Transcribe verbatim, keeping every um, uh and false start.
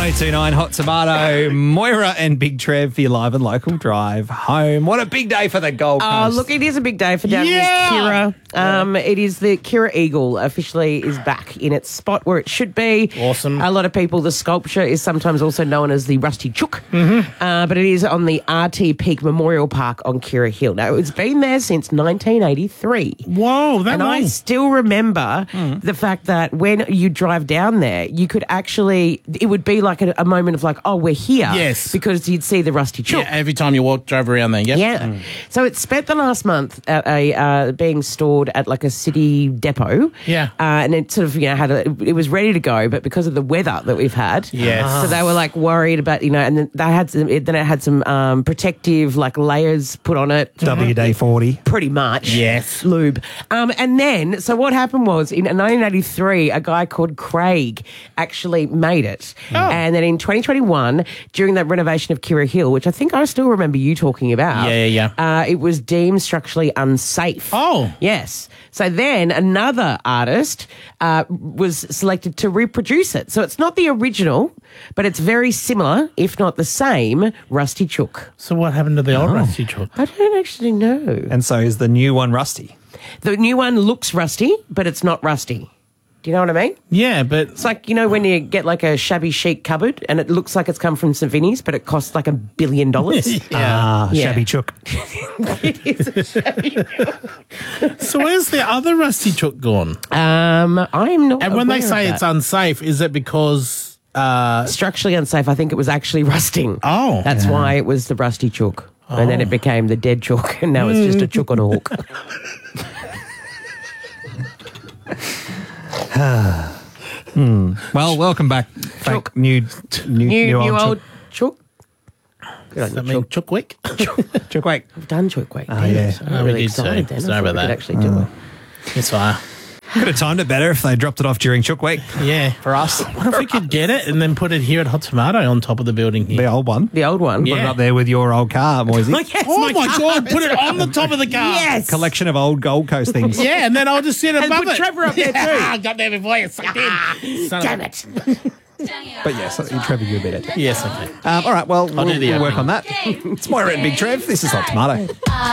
oh two nine Hot Tomato, Moira and Big Trev for your live and local drive home. What a big day for the Gold Coast. Oh, look, it is a big day for down Yeah. Kira. Um, it is the Kira Eagle officially is back in its spot where it should be. Awesome. A lot of people, the sculpture is sometimes also known as the Rusty Chook, Mm-hmm. uh, but it is on the R T Peak Memorial Park on Kira Hill. Now, it's been there since nineteen eighty-three. Whoa, that And long. I still remember the fact that when you drive down there, you could actually, it would be like a, a moment of like, oh, we're here. Yes. Because you'd see the Rusty Chook. Yeah, every time you walk, drove around there. Yep. Yeah. So it spent the last month at a uh, being stored at like a city depot. Yeah. Uh, and it sort of, you know, had a, it was ready to go, but because of the weather that we've had. Yes. So they were like worried about, you know, and then they had some, it, then it had some um, protective like layers put on it. W D forty. Pretty much. Yes. Lube. Um, and then, so what happened was in nineteen eighty-three, a guy called Craig actually made it. Oh. And then in twenty twenty-one, during that renovation of Kira Hill, which I think I still remember you talking about. Yeah, yeah, yeah. Uh, it was deemed structurally unsafe. Oh. Yes. So then another artist uh, was selected to reproduce it. So it's not the original, but it's very similar, if not the same, Rusty Chook. So what happened to the old Rusty Chook? I don't actually know. And so is the new one Rusty. The new one looks rusty, but it's not rusty. Do you know what I mean? Yeah, but It's like, you know, when you get like a shabby chic cupboard and it looks like it's come from Saint Vinny's, but it costs like a billion dollars. yeah. Ah, Yeah. Shabby Chook. It is a shabby. So where's the other Rusty Chook gone? Um, I'm not. And when they aware say of it's that. unsafe, is it because? Uh, structurally unsafe, I think it was actually rusting. Oh. That's why it was the Rusty Chook. And then it became the dead chook, and now it's just a chook on a hook. Well, welcome back. Frank. Chook. New, new, New, new, new old, old chook. Good does on that you, mean chook. Chook Week? Chook. Chook, wait. I've done chook week. Oh, yeah. I'm Oh, we really did excited too. then. Sorry I thought about we could that. actually do it. Yes, I. Could have timed it better if they dropped it off during Chook Week Yeah. for us. What if we could get it and then put it here at Hot Tomato on top of the building The here? old one. The old one. Put it Yeah. up there with your old car, Moisey. Yes, Oh my, car. God! Put it on the top of the car. Yes. Collection of old Gold Coast things. Yeah, and then I'll just sit And above put it. Trevor up there too. I got there before you sucked in. Son of Damn a- it. But yes, Trevor, you're better. Yes, okay. Um, all right, well, we'll, do the we'll work opening. on that. It's Moira and Big Trev. This is Hot Tomato.